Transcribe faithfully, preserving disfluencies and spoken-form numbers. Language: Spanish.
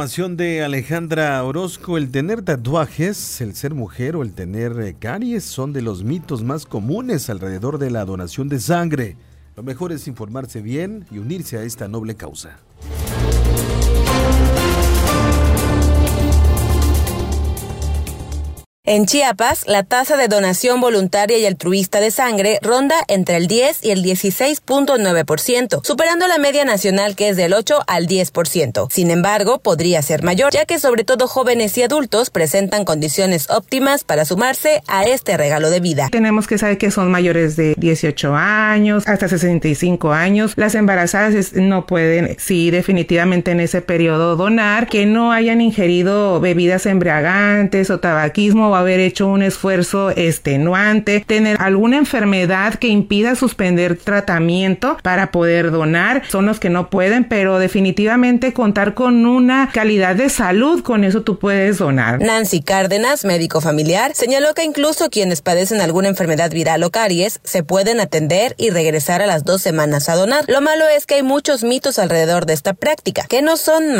información de Alejandra Orozco. El tener tatuajes, el ser mujer o el tener caries son de los mitos más comunes alrededor de la donación de sangre. Lo mejor es informarse bien y unirse a esta noble causa. En Chiapas, la tasa de donación voluntaria y altruista de sangre ronda entre el diez y el dieciséis punto nueve por ciento, superando la media nacional que es del ocho al diez por ciento. Sin embargo, podría ser mayor, ya que sobre todo jóvenes y adultos presentan condiciones óptimas para sumarse a este regalo de vida. Tenemos que saber que son mayores de dieciocho años, hasta sesenta y cinco años. Las embarazadas no pueden, sí, definitivamente en ese periodo donar, que no hayan ingerido bebidas embriagantes o tabaquismo, o haber hecho un esfuerzo extenuante, tener alguna enfermedad que impida suspender tratamiento para poder donar, son los que no pueden, pero definitivamente contar con una calidad de salud, con eso tú puedes donar. Nancy Cárdenas, médico familiar, señaló que incluso quienes padecen alguna enfermedad viral o caries se pueden atender y regresar a las dos semanas a donar. Lo malo es que hay muchos mitos alrededor de esta práctica, que no son